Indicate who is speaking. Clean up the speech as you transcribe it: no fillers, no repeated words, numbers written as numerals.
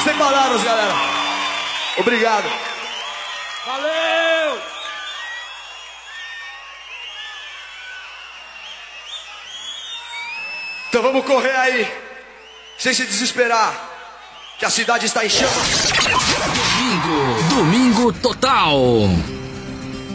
Speaker 1: Sem palavras, galera. Obrigado.
Speaker 2: Valeu!
Speaker 1: Então vamos correr aí, sem se desesperar, que a cidade está em chamas.
Speaker 3: Domingo Total.